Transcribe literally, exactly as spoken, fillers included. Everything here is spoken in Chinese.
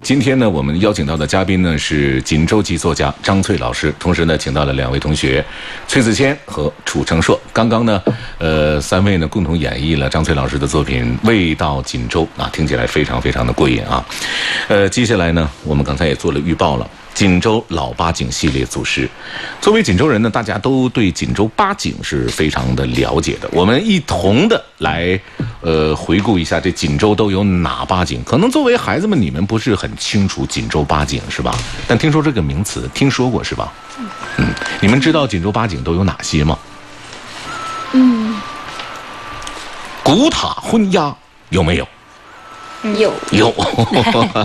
今天呢，我们邀请到的嘉宾呢是锦州籍作家张翠老师，同时呢，请到了两位同学，崔子谦和楚成硕。刚刚呢，呃，三位呢共同演绎了张翠老师的作品《味道锦州》啊，听起来非常非常的过瘾啊。呃，接下来呢，我们刚才也做了预报了。锦州老八景系列组诗，作为锦州人呢，大家都对锦州八景是非常的了解的。我们一同的来，呃，回顾一下这锦州都有哪八景。可能作为孩子们，你们不是很清楚锦州八景是吧？但听说这个名词，听说过是吧？嗯，你们知道锦州八景都有哪些吗？ 嗯， 古塔昏鸦有没有？ 有有，